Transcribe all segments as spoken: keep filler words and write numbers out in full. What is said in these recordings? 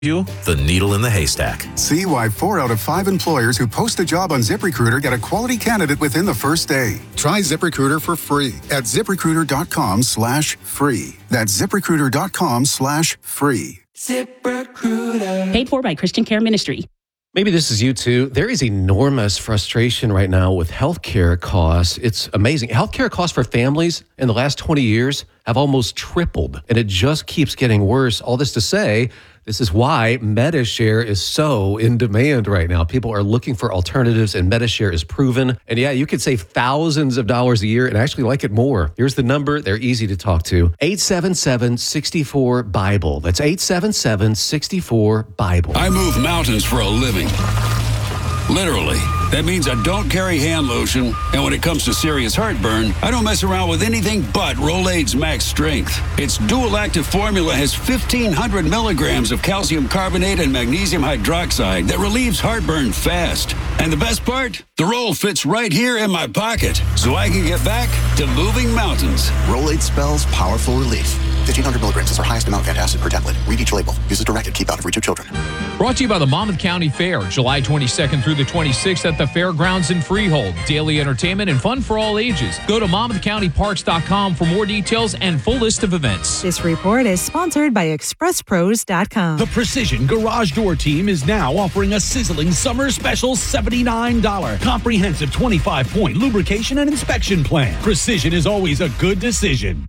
You, the needle in the haystack. See why four out of five employers who post a job on ZipRecruiter get a quality candidate within the first day. Try ZipRecruiter for free at ZipRecruiter.com slash free. That's ZipRecruiter.com slash free. ZipRecruiter. Paid for by Christian Care Ministry. Maybe this is you too. There is enormous frustration right now with healthcare costs. It's amazing. Healthcare costs for families in the last twenty years have almost tripled, and it just keeps getting worse. All this to say, this is why Medi-Share is so in demand right now. People are looking for alternatives, and Medi-Share is proven. And yeah, you could save thousands of dollars a year and actually like it more. Here's the number. They're easy to talk to. eight seven seven, six four, Bible. That's eight seven seven, six four, Bible. I move mountains for a living. Literally. That means I don't carry hand lotion, and when it comes to serious heartburn, I don't mess around with anything but Rolaids Max Strength. Its dual-active formula has fifteen hundred milligrams of calcium carbonate and magnesium hydroxide that relieves heartburn fast. And the best part? The roll fits right here in my pocket, so I can get back to moving mountains. Rolaids spells powerful relief. fifteen hundred milligrams is our highest amount of antacid per tablet. Read each label. Use as directed. Keep out of reach of children. Brought to you by the Monmouth County Fair, July twenty-second through the twenty-sixth at the Fairgrounds in Freehold. Daily entertainment and fun for all ages. Go to monmouth county parks dot com for more details and full list of events. This report is sponsored by express pros dot com. The Precision Garage Door Team is now offering a sizzling summer special seventy-nine dollars comprehensive twenty-five point lubrication and inspection plan. Precision is always a good decision.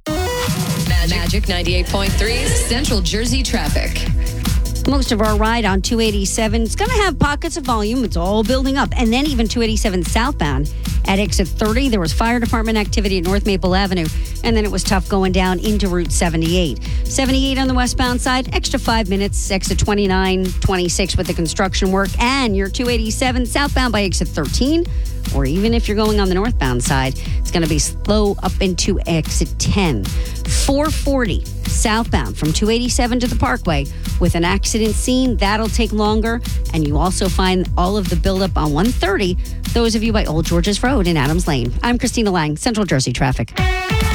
Magic ninety-eight point three Central Jersey traffic. Most of our ride on two eighty-seven is going to have pockets of volume. It's all building up. And then even two eighty-seven southbound at exit thirty, there was fire department activity at North Maple Avenue. And then it was tough going down into Route seventy-eight. seventy-eight on the westbound side, extra five minutes, exit twenty-nine, twenty-six with the construction work. And your two eighty-seven southbound by exit thirteen. Or even if you're going on the northbound side, it's going to be slow up into exit ten. four forty southbound from two eighty-seven to the Parkway with an accident scene. That'll take longer. And you also find all of the buildup on one thirty, those of you by Old George's Road in Adams Lane. I'm Christina Lang, Central Jersey Traffic.